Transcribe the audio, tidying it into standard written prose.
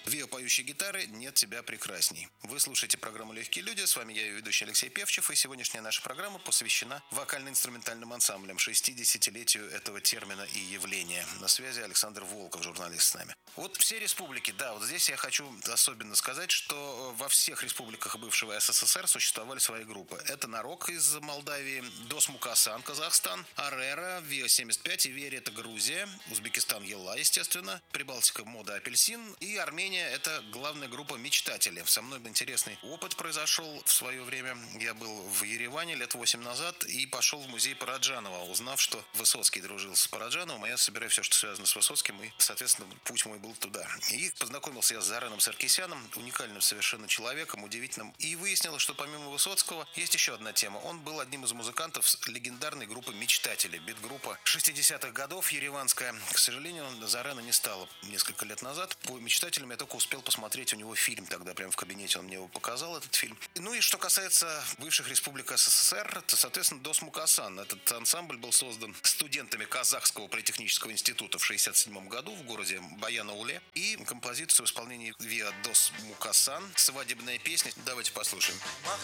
Виа поющей гитары «Нет тебя прекрасней». Вы слушаете программу «Легкие люди». С вами я, ее ведущий Алексей Певчев. И сегодняшняя наша программа посвящена вокально-инструментальным ансамблям, 60-летию этого термина и явления. На связи Александр Волков, журналист с нами. Вот все республики, да, вот здесь я хочу особенно сказать, что во всех республиках бывшего СССР существовали свои группы. Это Нарок из Молдавии, Дос Мукасан, Казахстан, Арера, Виа 75 и Вере, это Грузия, Узбекистан, Елла, естественно, Прибалтика, Мода, Апельсин и Армения. Это главная группа «Мечтатели». Со мной интересный опыт произошел в свое время. Я был в Ереване лет 8 назад и пошел в музей Параджанова, узнав, что Высоцкий дружил с Параджановым, а я собираю все, что связано с Высоцким, и, соответственно, путь мой был туда. И познакомился я с Зареном Саркисяном, уникальным совершенно человеком, удивительным. И выяснилось, что помимо Высоцкого есть еще одна тема. Он был одним из музыкантов легендарной группы «Мечтатели», бит-группа 60-х годов, ереванская. К сожалению, Зарена не стало несколько лет назад. По «Мечтателям» я только успел посмотреть у него фильм, тогда прямо в кабинете он мне его показал, этот фильм. Ну и что касается бывших республик СССР, то, соответственно, Дос Мукасан. Этот ансамбль был создан студентами Казахского политехнического института в 1967 году в городе Баян-Ауле. И композицию в исполнении Виа Дос Мукасан, свадебная песня. Давайте послушаем.